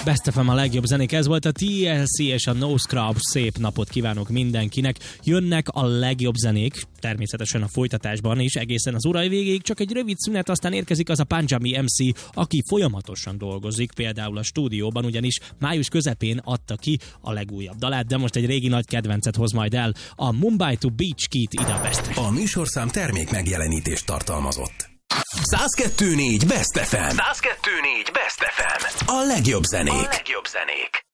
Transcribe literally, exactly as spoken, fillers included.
Best ef em a legjobb zenék, ez volt a té el cé és a No Scrub. Szép napot kívánok mindenkinek. Jönnek a legjobb zenék, természetesen a folytatásban is, egészen az órai végéig, csak egy rövid szünet, aztán érkezik az a Punjabi em cé, aki folyamatosan dolgozik, például a stúdióban, ugyanis május közepén adta ki a legújabb dalát, de most egy régi nagy kedvencet hoz majd el, a Mumbai to Beach Kit ide a Best. A műsorszám termék megjelenítést tartalmazott. száz kettő négy Best ef em. száz kettő négy Best ef em. A legjobb zenék. A legjobb zenék.